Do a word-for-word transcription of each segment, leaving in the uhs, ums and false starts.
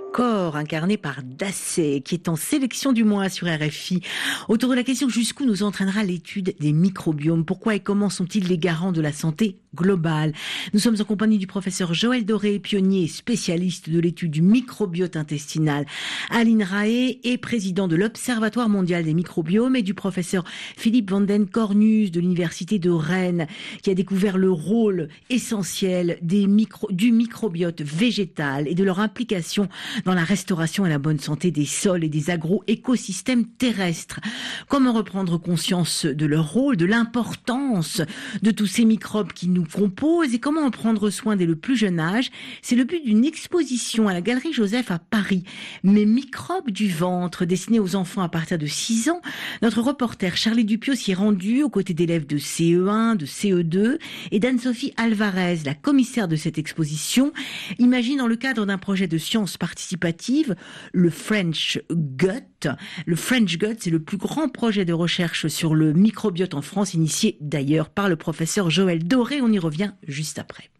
corps, incarné par Dassé, qui est en sélection du mois sur R F I. Autour de la question jusqu'où nous entraînera l'étude des microbiomes. Pourquoi et comment sont-ils les garants de la santé globale? Nous sommes en compagnie du professeur Joël Doré, pionnier et spécialiste de l'étude du microbiote intestinal à l'INRAE et président de l'Observatoire mondial des microbiomes, et du professeur Philippe van den Cornus de l'Université de Rennes, qui a découvert le rôle essentiel des micro, du microbiote végétal et de leur implication dans la restauration et la bonne santé des sols et des agro-écosystèmes terrestres. Comment reprendre conscience de leur rôle, de l'importance de tous ces microbes qui nous composent et comment en prendre soin dès le plus jeune âge? C'est le but d'une exposition à la Galerie Joseph à Paris. Mes microbes du ventre, destinée aux enfants à partir de six ans. Notre reporter Charlie Dupieux s'y est rendu aux côtés d'élèves de C E un, de C E deux et d'Anne-Sophie Alvarez, la commissaire de cette exposition. Imagine dans le cadre d'un projet de sciences participatives, le French Gut. Le French Gut, c'est le plus grand projet de recherche sur le microbiote en France, initié d'ailleurs par le professeur Joël Doré. On y revient juste après.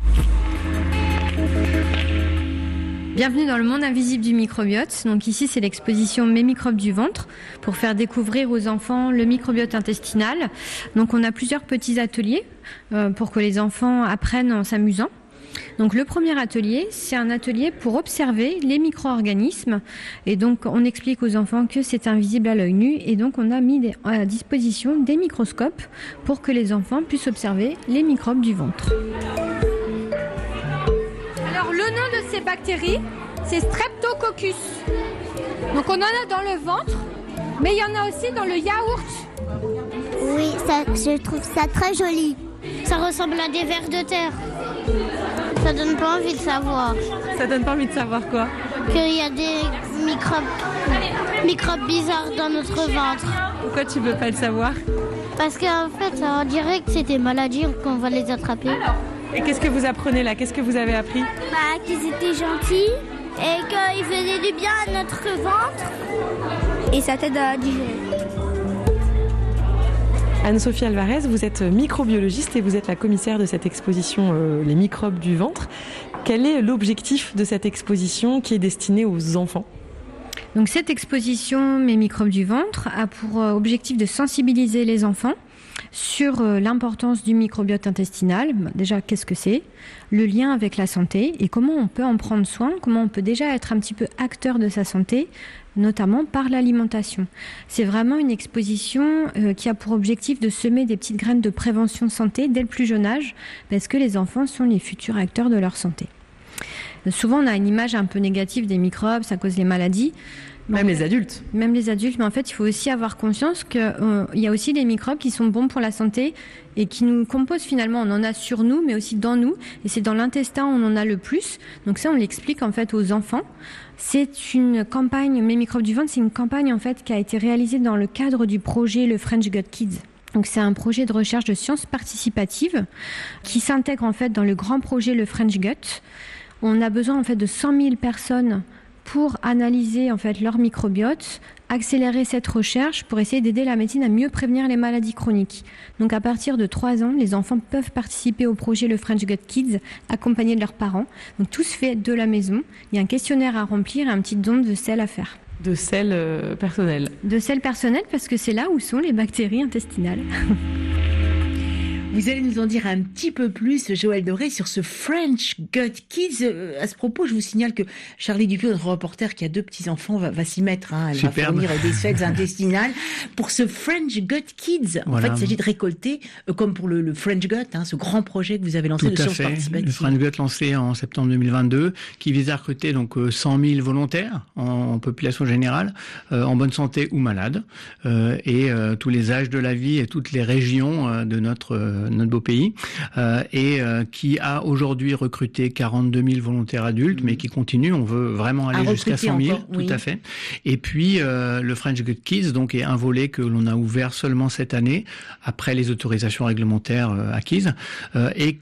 Bienvenue dans le monde invisible du microbiote. Donc ici, c'est l'exposition Mes microbes du ventre pour faire découvrir aux enfants le microbiote intestinal. Donc on a plusieurs petits ateliers euh, pour que les enfants apprennent en s'amusant. Donc le premier atelier, c'est un atelier pour observer les micro-organismes, et donc on explique aux enfants que c'est invisible à l'œil nu, et donc on a mis à disposition des microscopes pour que les enfants puissent observer les microbes du ventre. Alors le nom de ces bactéries, c'est Streptococcus. Donc on en a dans le ventre, mais il y en a aussi dans le yaourt. Oui, ça, je trouve ça très joli. Ça ressemble à des vers de terre. Ça donne pas envie de savoir. Ça donne pas envie de savoir quoi? Qu'il y a des microbes, microbes bizarres dans notre ventre. Pourquoi tu veux pas le savoir? Parce qu'en fait, on dirait que c'est des maladies qu'on va les attraper. Et qu'est-ce que vous apprenez là? Qu'est-ce que vous avez appris? Bah, qu'ils étaient gentils et qu'ils faisaient du bien à notre ventre. Et ça t'aide à digérer. Anne-Sophie Alvarez, vous êtes microbiologiste et vous êtes la commissaire de cette exposition euh, Les microbes du ventre. Quel est l'objectif de cette exposition qui est destinée aux enfants? Donc cette exposition Mes microbes du ventre a pour objectif de sensibiliser les enfants sur l'importance du microbiote intestinal. Déjà, qu'est-ce que c'est? Le lien avec la santé et comment on peut en prendre soin, comment on peut déjà être un petit peu acteur de sa santé, notamment par l'alimentation. C'est vraiment une exposition euh, qui a pour objectif de semer des petites graines de prévention santé dès le plus jeune âge, parce que les enfants sont les futurs acteurs de leur santé. Euh, souvent, on a une image un peu négative des microbes, ça cause les maladies. Même les adultes. Même les adultes, mais en fait, il faut aussi avoir conscience qu'il euh, y a aussi des microbes qui sont bons pour la santé et qui nous composent finalement. On en a sur nous, mais aussi dans nous. Et c'est dans l'intestin où on en a le plus. Donc ça, on l'explique en fait aux enfants. C'est une campagne, Mes microbes du ventre, c'est une campagne en fait qui a été réalisée dans le cadre du projet le French Gut Kids. Donc c'est un projet de recherche de sciences participatives qui s'intègre en fait dans le grand projet le French Gut. On a besoin en fait de cent mille personnes pour analyser en fait leur microbiote, accélérer cette recherche pour essayer d'aider la médecine à mieux prévenir les maladies chroniques. Donc à partir de trois ans, les enfants peuvent participer au projet le French Gut Kids, accompagnés de leurs parents. Donc tout se fait de la maison. Il y a un questionnaire à remplir et un petit don de sel à faire. De sel euh, personnel. De sel personnel parce que c'est là où sont les bactéries intestinales. Vous allez nous en dire un petit peu plus, Joël Doré, sur ce French Gut Kids. À ce propos, je vous signale que Charlie Dupieux, notre reporter qui a deux petits-enfants, va, va s'y mettre. Hein. Elle Superbe. va fournir des fêtes intestinales. Pour ce French Gut Kids, en voilà. fait, il s'agit de récolter, euh, comme pour le, le French Gut, hein, ce grand projet que vous avez lancé Tout de à sciences fait. participatives. Le French Gut lancé en septembre deux mille vingt-deux, qui vise à recruter donc cent mille volontaires en, en population générale, euh, en bonne santé ou malade, euh, et euh, tous les âges de la vie et toutes les régions euh, de notre, euh, notre beau pays. Euh, et euh, qui a aujourd'hui recruté quarante-deux mille volontaires adultes, mmh. mais qui continue. On veut vraiment aller jusqu'à cent mille, encore, oui. Tout à fait. Et puis euh, le French Gut Kids, donc, est un volet que l'on a ouvert seulement cette année, après les autorisations réglementaires euh, acquises, euh, et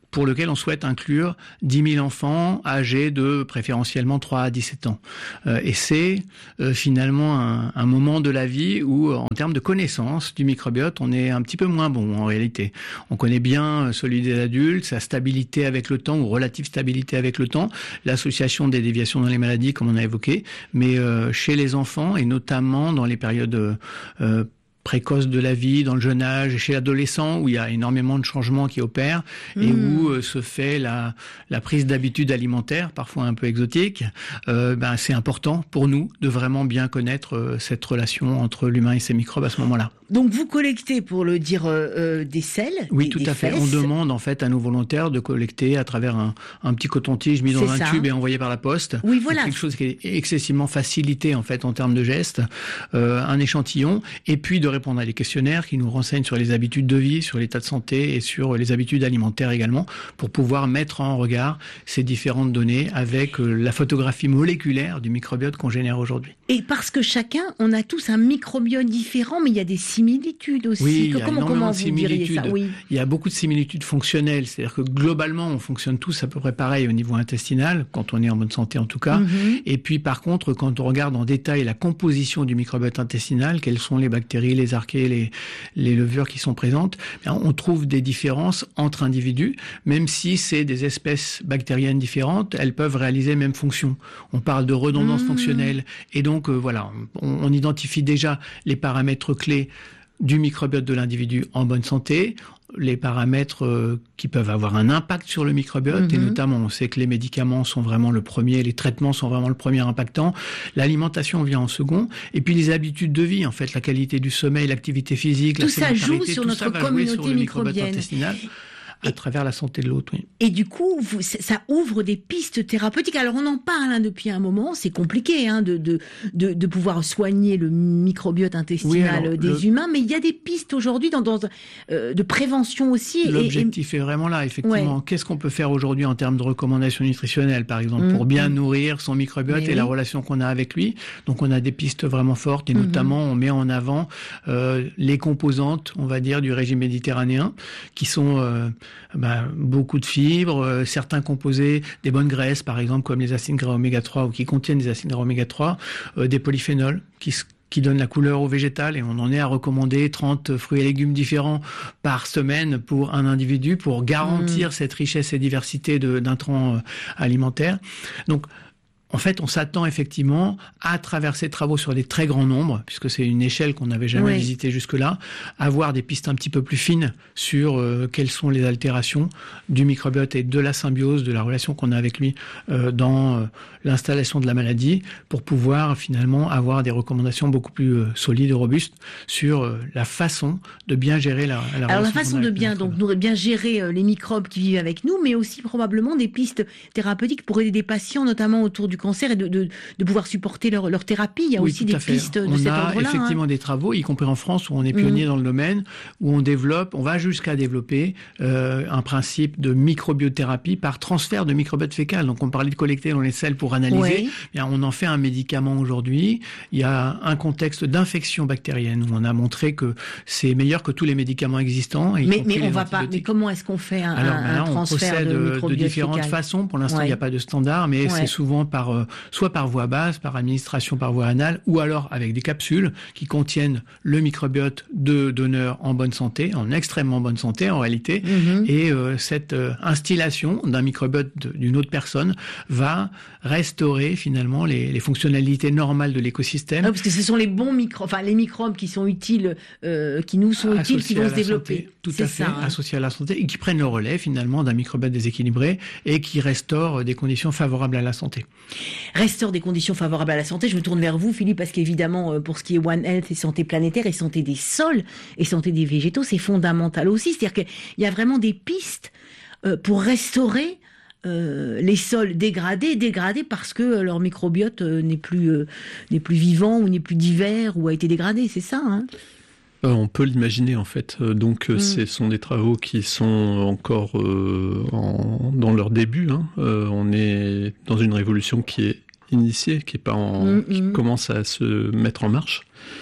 pour lequel on souhaite inclure dix mille enfants âgés de préférentiellement trois à dix-sept ans. Euh, et c'est euh, finalement un, un moment de la vie où, en termes de connaissance du microbiote, on est un petit peu moins bon en réalité. On connaît bien celui des adultes, sa stabilité avec le temps ou relative stabilité avec le temps, l'association des déviations dans les maladies comme on a évoqué, mais euh, chez les enfants et notamment dans les périodes euh, précoce de la vie, dans le jeune âge, chez l'adolescent, où il y a énormément de changements qui opèrent mmh. et où euh, se fait la, la prise d'habitudes alimentaires, parfois un peu exotiques, euh, ben, c'est important pour nous de vraiment bien connaître euh, cette relation entre l'humain et ses microbes à ce moment-là. Donc vous collectez, pour le dire, euh, des selles. Oui, des, tout des à fait. fesses. On demande en fait à nos volontaires de collecter à travers un, un petit coton-tige mis dans c'est un ça. tube et envoyé par la poste. Oui, voilà. C'est quelque chose qui est excessivement facilité en fait en termes de gestes. Euh, un échantillon et puis de répondre à des questionnaires qui nous renseignent sur les habitudes de vie, sur l'état de santé et sur les habitudes alimentaires également, pour pouvoir mettre en regard ces différentes données avec euh, la photographie moléculaire du microbiote qu'on génère aujourd'hui. Et parce que chacun, on a tous un microbiote différent, mais il y a des similitudes aussi. Oui, il y a comment comment vous diriez ça? Oui. Il y a beaucoup de similitudes fonctionnelles, c'est-à-dire que globalement, on fonctionne tous à peu près pareil au niveau intestinal, quand on est en bonne santé en tout cas. Mm-hmm. Et puis par contre, quand on regarde en détail la composition du microbiote intestinal, quelles sont les bactéries, les archées, les, les levures qui sont présentes, on trouve des différences entre individus, même si c'est des espèces bactériennes différentes, elles peuvent réaliser les mêmes fonctions. On parle de redondance mmh. fonctionnelle, et donc euh, voilà, on, on identifie déjà les paramètres clés du microbiote de l'individu en bonne santé, les paramètres euh, qui peuvent avoir un impact sur le microbiote, mmh. et notamment on sait que les médicaments sont vraiment le premier, les traitements sont vraiment le premier impactant, l'alimentation vient en second, et puis les habitudes de vie, en fait, la qualité du sommeil, l'activité physique, tout la ça joue sur tout notre ça va communauté jouer sur le microbiote microbienne. Intestinal. À travers la santé de l'autre, oui. Et du coup, vous, ça ouvre des pistes thérapeutiques. Alors, on en parle hein, depuis un moment. C'est compliqué hein, de, de, de, de pouvoir soigner le microbiote intestinal oui, alors, des le... humains, mais il y a des pistes aujourd'hui dans, dans, euh, de prévention aussi. L'objectif et... est vraiment là, effectivement. Ouais. Qu'est-ce qu'on peut faire aujourd'hui en termes de recommandations nutritionnelles, par exemple, mmh, pour bien mmh. nourrir son microbiote mais et oui. la relation qu'on a avec lui. Donc, on a des pistes vraiment fortes et mmh. notamment, on met en avant euh, les composantes, on va dire, du régime méditerranéen, qui sont... Euh, Ben, beaucoup de fibres, euh, certains composés, des bonnes graisses par exemple comme les acides gras oméga trois ou qui contiennent des acides gras oméga trois, euh, des polyphénols qui qui donnent la couleur au végétal et on en est à recommander trente fruits et légumes différents par semaine pour un individu pour garantir mmh. cette richesse et diversité de, d'intrants euh, alimentaires. Donc en fait, on s'attend effectivement, à travers ces travaux sur des très grands nombres, puisque c'est une échelle qu'on n'avait jamais oui. visitée jusque-là, à avoir des pistes un petit peu plus fines sur euh, quelles sont les altérations du microbiote et de la symbiose, de la relation qu'on a avec lui euh, dans euh, l'installation de la maladie, pour pouvoir finalement avoir des recommandations beaucoup plus euh, solides et robustes sur euh, la façon de bien gérer la, la Alors la façon de bien, donc, de bien gérer euh, les microbes qui vivent avec nous, mais aussi probablement des pistes thérapeutiques pour aider des patients, notamment autour du cancer et de, de, de pouvoir supporter leur, leur thérapie. Il y a oui, aussi des pistes de cet ordre-là. On a effectivement hein. des travaux, y compris en France, où on est pionnier mmh. dans le domaine, où on développe, on va jusqu'à développer euh, un principe de microbiothérapie par transfert de microbiote fécal. Donc on parlait de collecter dans les selles pour analyser. Oui. Bien, on en fait un médicament aujourd'hui. Il y a un contexte d'infection bactérienne où on a montré que c'est meilleur que tous les médicaments existants. Mais, mais on va pas. Mais comment est-ce qu'on fait un, Alors, un, là, un transfert on procède de microbiote de différentes fécal. façons. Pour l'instant, il ouais. n'y a pas de standard, mais ouais. c'est souvent par euh, soit par voie basse, par administration par voie anale, ou alors avec des capsules qui contiennent le microbiote de donneur en bonne santé, en extrêmement bonne santé en réalité, mm-hmm. et euh, cette euh, instillation d'un microbiote d'une autre personne va restaurer finalement les, les fonctionnalités normales de l'écosystème. Ah, parce que ce sont les bons microbes, enfin les microbes qui sont utiles, euh, qui nous sont utiles, qui vont se développer. Santé, tout à fait, ça, hein. associés à la santé, et qui prennent le relais finalement d'un microbiote déséquilibré et qui restaurent des conditions favorables à la santé. Restaure des conditions favorables à la santé. Je me tourne vers vous, Philippe, parce qu'évidemment, pour ce qui est One Health et santé planétaire et santé des sols et santé des végétaux, c'est fondamental aussi. C'est-à-dire qu'il y a vraiment des pistes euh, pour restaurer Euh, les sols dégradés, dégradés parce que leur microbiote euh, n'est plus euh, n'est plus vivant ou n'est plus divers ou a été dégradé, c'est ça hein euh, On peut l'imaginer en fait. Euh, donc mm. ce sont des travaux qui sont encore euh, en, dans leur début. Hein. Euh, on est dans une révolution qui est initiée, qui est pas en, mm-hmm. qui commence à se mettre en marche.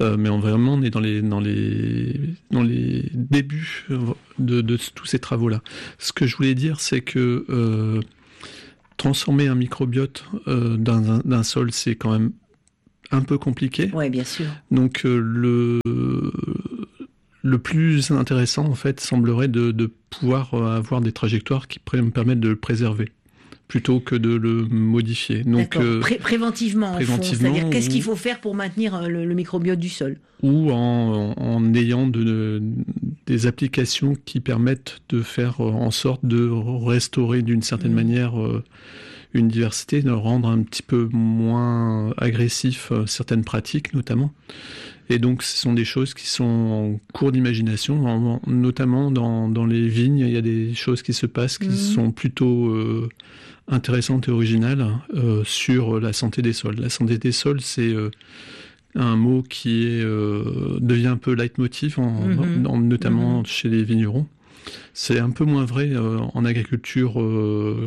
Euh, mais on, vraiment, on est dans les, dans les, dans les débuts de, de tous ces travaux-là. Ce que je voulais dire, c'est que euh, transformer un microbiote euh, d'un, d'un sol, c'est quand même un peu compliqué. Oui, bien sûr. Donc euh, le le plus intéressant, en fait, semblerait de, de pouvoir avoir des trajectoires qui me permettent de le préserver, plutôt que de le modifier. Donc, euh, Pré- préventivement, préventivement, en fond, c'est-à-dire qu'est-ce qu'il faut faire pour maintenir le, le microbiote du sol ? Ou en, en ayant de, de, des applications qui permettent de faire en sorte de restaurer d'une certaine mmh. manière euh, une diversité, de rendre un petit peu moins agressif euh, certaines pratiques notamment. Et donc, ce sont des choses qui sont en cours d'imagination, notamment dans, dans les vignes. Il y a des choses qui se passent qui mmh. sont plutôt euh, intéressantes et originales euh, sur la santé des sols. La santé des sols, c'est euh, un mot qui est, euh, devient un peu leitmotiv, en, mmh. en, notamment mmh. chez les vignerons. C'est un peu moins vrai euh, en agriculture euh,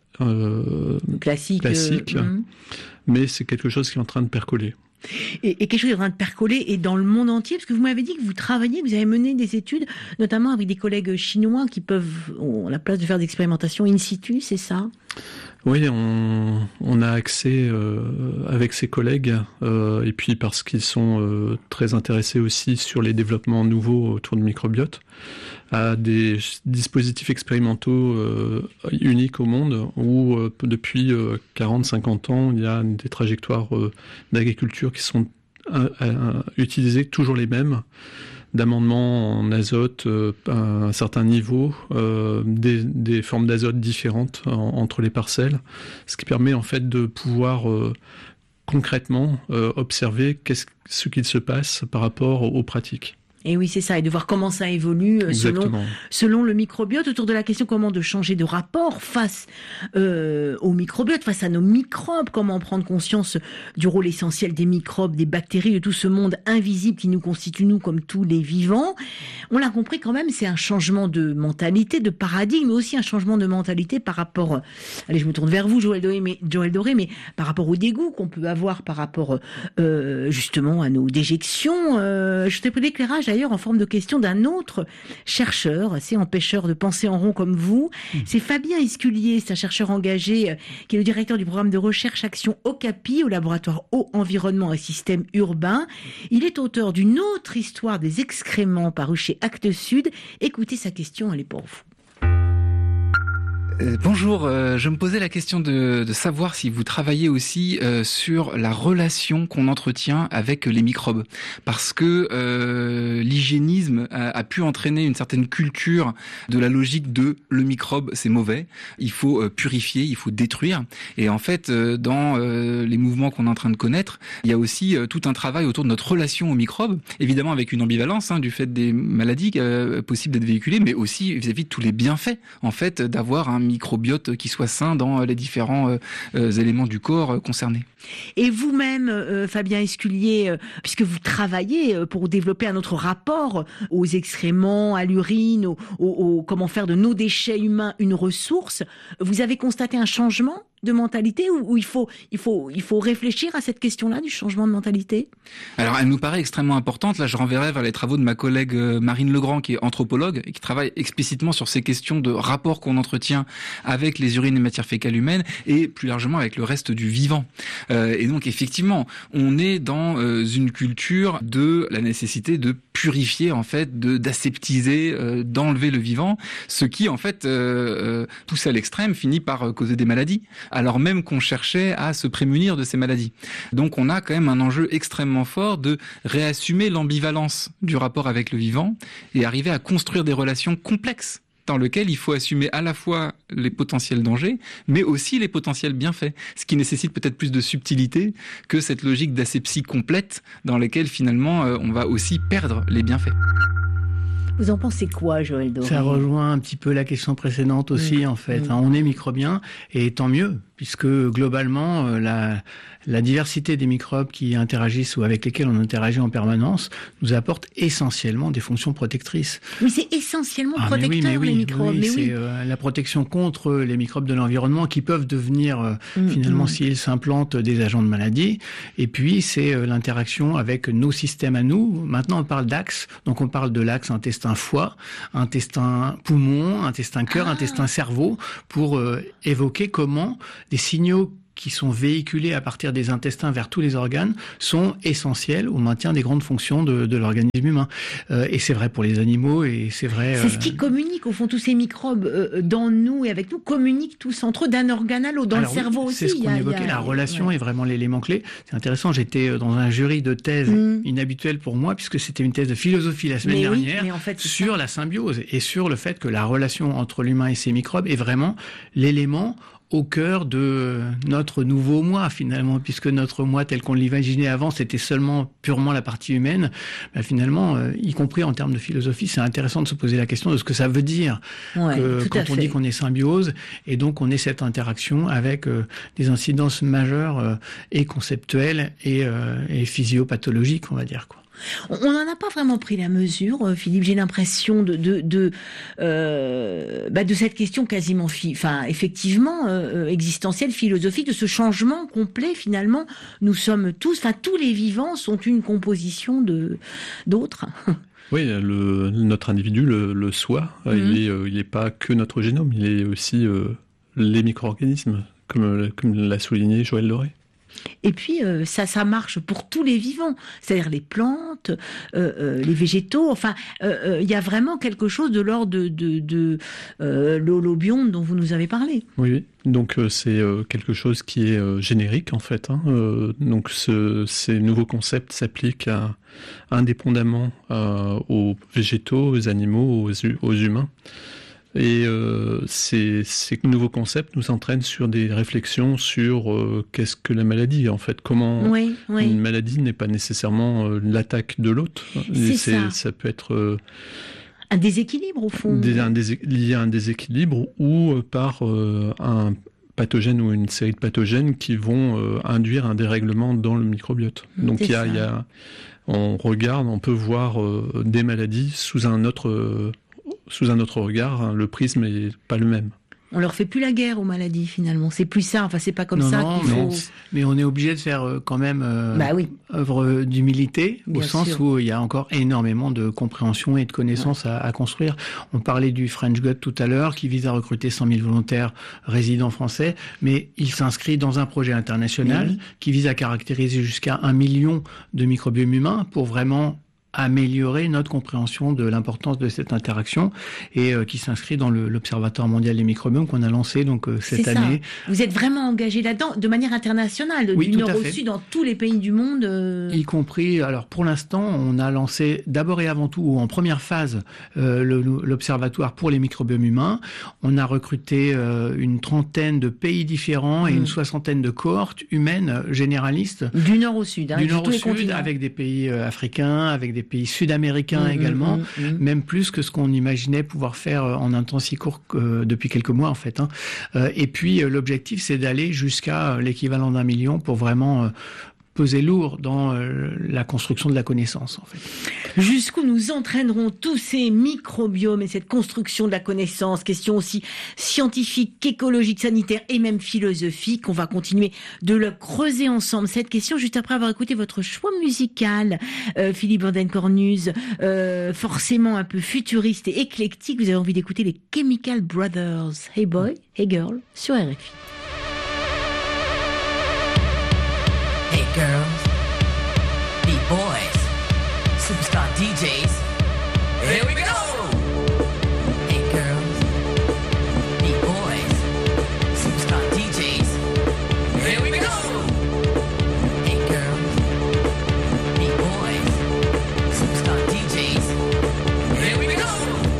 euh, classique, classique euh, mmh. mais c'est quelque chose qui est en train de percoler. Et, et quelque chose est en train de percoler et dans le monde entier, parce que vous m'avez dit que vous travaillez, vous avez mené des études, notamment avec des collègues chinois qui peuvent, ont la place de faire des expérimentations in situ, c'est ça ? Oui, on, on a accès euh, avec ses collègues, euh, et puis parce qu'ils sont euh, très intéressés aussi sur les développements nouveaux autour du microbiote, à des dispositifs expérimentaux euh, uniques au monde, où euh, depuis euh, quarante à cinquante ans, il y a des trajectoires euh, d'agriculture qui sont euh, euh, utilisées, toujours les mêmes, d'amendements en azote euh, à un certain niveau, euh, des, des formes d'azote différentes en, entre les parcelles, ce qui permet en fait de pouvoir euh, concrètement euh, observer qu'est-ce, ce qu'il se passe par rapport aux, aux pratiques. Et oui, c'est ça, et de voir comment ça évolue selon, selon le microbiote, autour de la question comment de changer de rapport face euh, au microbiote, face à nos microbes, comment prendre conscience du rôle essentiel des microbes, des bactéries, de tout ce monde invisible qui nous constitue, nous, comme tous les vivants. On l'a compris quand même, c'est un changement de mentalité, de paradigme, mais aussi un changement de mentalité par rapport, allez, je me tourne vers vous, Joël Doré, mais, Joël Doré, mais par rapport au dégoût qu'on peut avoir par rapport euh, justement à nos déjections. Euh, je t'ai pris l'éclairage d'ailleurs en forme de question d'un autre chercheur, assez empêcheur de penser en rond comme vous. Mmh. C'est Fabien Esculier, c'est un chercheur engagé qui est le directeur du programme de recherche Action OCAPI au laboratoire Eau, Environnement et Systèmes Urbains. Il est auteur d'une autre histoire des excréments paru chez Actes Sud. Écoutez sa question, elle est pour vous. Euh, bonjour, euh, je me posais la question de, de savoir si vous travaillez aussi euh, sur la relation qu'on entretient avec les microbes. Parce que euh, l'hygiénisme a, a pu entraîner une certaine culture de la logique de le microbe c'est mauvais, il faut euh, purifier, il faut détruire. Et en fait, euh, dans euh, les mouvements qu'on est en train de connaître, il y a aussi euh, tout un travail autour de notre relation aux microbes, évidemment avec une ambivalence hein, du fait des maladies euh, possibles d'être véhiculées, mais aussi vis-à-vis de tous les bienfaits en fait d'avoir un microbiote qui soit sain dans les différents euh, euh, éléments du corps euh, concernés. Et vous-même, euh, Fabien Esculier, euh, puisque vous travaillez euh, pour développer un autre rapport aux excréments, à l'urine, au, au, au, comment faire de nos déchets humains une ressource, vous avez constaté un changement de mentalité ou, ou il faut il faut il faut réfléchir à cette question-là du changement de mentalité ? Alors elle nous paraît extrêmement importante. Là, je renverrai vers les travaux de ma collègue Marine Legrand, qui est anthropologue et qui travaille explicitement sur ces questions de rapport qu'on entretient avec les urines et matières fécales humaines et plus largement avec le reste du vivant. Euh, et donc effectivement, on est dans euh, une culture de la nécessité de purifier en fait, de d'aseptiser, euh, d'enlever le vivant, ce qui en fait euh, euh, poussé à l'extrême finit par euh, causer des maladies, alors même qu'on cherchait à se prémunir de ces maladies. Donc on a quand même un enjeu extrêmement fort de réassumer l'ambivalence du rapport avec le vivant et arriver à construire des relations complexes dans lesquelles il faut assumer à la fois les potentiels dangers, mais aussi les potentiels bienfaits, ce qui nécessite peut-être plus de subtilité que cette logique d'asepsie complète dans laquelle finalement on va aussi perdre les bienfaits. Vous en pensez quoi, Joël Doré ? Ça rejoint un petit peu la question précédente aussi, mmh. en fait. Mmh. On est microbien, et tant mieux, puisque globalement, euh, la, la diversité des microbes qui interagissent ou avec lesquels on interagit en permanence nous apporte essentiellement des fonctions protectrices. Oui, c'est essentiellement ah, protecteur, mais oui, mais oui, les microbes. Oui, mais c'est oui. euh, la protection contre les microbes de l'environnement qui peuvent devenir, euh, mmh, finalement, mmh. s'ils s'implantent, des agents de maladie. Et puis, c'est euh, l'interaction avec nos systèmes à nous. Maintenant, on parle d'axe. Donc, on parle de l'axe intestin-foie, intestin-poumon, intestin-cœur, ah. intestin-cerveau, pour euh, évoquer comment des signaux qui sont véhiculés à partir des intestins vers tous les organes sont essentiels au maintien des grandes fonctions de, de l'organisme humain. Euh, et c'est vrai pour les animaux et c'est vrai... C'est euh... ce qui communique, au fond, tous ces microbes euh, dans nous et avec nous communiquent tous entre eux d'un organe à l'autre, dans Alors, le cerveau oui, aussi. C'est ce qu'on a, évoquait, a, la relation ouais. est vraiment l'élément clé. C'est intéressant, j'étais dans un jury de thèse mmh. inhabituelle pour moi, puisque c'était une thèse de philosophie la semaine mais dernière, oui, mais en fait, sur ça. la symbiose et sur le fait que la relation entre l'humain et ses microbes est vraiment l'élément au cœur de notre nouveau moi, finalement, puisque notre moi, tel qu'on l'imaginait avant, c'était seulement purement la partie humaine. Ben, finalement, euh, y compris en termes de philosophie, c'est intéressant de se poser la question de ce que ça veut dire ouais, que, quand on fait. dit qu'on est symbiose, et donc on est cette interaction avec euh, des incidences majeures euh, et conceptuelles et, euh, et physiopathologiques, on va dire, quoi. On n'en a pas vraiment pris la mesure, Philippe. J'ai l'impression de de de, euh, bah de cette question quasiment, fi- enfin effectivement euh, existentielle, philosophique, de ce changement complet. Finalement, nous sommes tous, enfin tous les vivants sont une composition de d'autres. Oui, le, notre individu, le, le soi, mmh. il est euh, il est pas que notre génome, il est aussi euh, les micro-organismes, comme comme l'a souligné Joël Doré. Et puis euh, ça, ça marche pour tous les vivants, c'est-à-dire les plantes, euh, euh, les végétaux. Enfin, il euh, euh, y a vraiment quelque chose de l'ordre de, de, de euh, l'holobionte dont vous nous avez parlé. Oui, donc euh, c'est euh, quelque chose qui est euh, générique en fait. Hein. Euh, donc ce, ces nouveaux concepts s'appliquent à, indépendamment euh, aux végétaux, aux animaux, aux, aux humains. Et euh, ces, ces nouveaux concepts nous entraînent sur des réflexions sur euh, qu'est-ce que la maladie, en fait, comment oui, oui. une maladie n'est pas nécessairement euh, l'attaque de l'autre. C'est c'est, ça. Ça peut être euh, un déséquilibre au fond. Des, un dés, lié à un déséquilibre ou euh, par euh, un pathogène ou une série de pathogènes qui vont euh, induire un dérèglement dans le microbiote. Donc il y a, il y a, on regarde, on peut voir euh, des maladies sous un autre euh, sous un autre regard, hein, le prisme n'est pas le même. On leur fait plus la guerre aux maladies finalement. C'est plus ça. Enfin, c'est pas comme non, ça non, qu'il faut. Mais, mais on est obligé de faire euh, quand même euh, bah oui. œuvre d'humilité, Bien au sens sûr. où il y a encore énormément de compréhension et de connaissances ouais. à, à construire. On parlait du French Gut tout à l'heure, qui vise à recruter cent mille volontaires résidents français, mais il s'inscrit dans un projet international oui. qui vise à caractériser jusqu'à un million de microbiomes humains pour vraiment améliorer notre compréhension de l'importance de cette interaction et euh, qui s'inscrit dans le, l'Observatoire mondial des microbiomes qu'on a lancé donc euh, cette c'est année. Ça. Vous êtes vraiment engagé là-dedans de manière internationale, oui, du nord au sud, dans tous les pays du monde. Euh... Y compris, alors pour l'instant, on a lancé d'abord et avant tout, en première phase, euh, le, l'Observatoire pour les microbiomes humains. On a recruté euh, une trentaine de pays différents et mmh. une soixantaine de cohortes humaines généralistes. Du nord au sud. Hein, du du nord au sud, continents. Avec des pays euh, africains, avec des pays sud-américains mmh, également, mmh, mmh. même plus que ce qu'on imaginait pouvoir faire en un temps si court que depuis quelques mois en fait. Hein. Euh, et puis euh, l'objectif, c'est d'aller jusqu'à l'équivalent d'un million pour vraiment euh, peser lourd dans euh, la construction de la connaissance en fait. Jusqu'où nous entraîneront tous ces microbiomes et cette construction de la connaissance, question aussi scientifique, écologique, sanitaire et même philosophique. On va continuer de le creuser ensemble, cette question, juste après avoir écouté votre choix musical, euh, Philippe Van den Cornuz, euh, forcément un peu futuriste et éclectique. Vous avez envie d'écouter les Chemical Brothers. Hey boy, hey girl, sur R F I. Hey girls, beat boys, superstar D Js, here we go!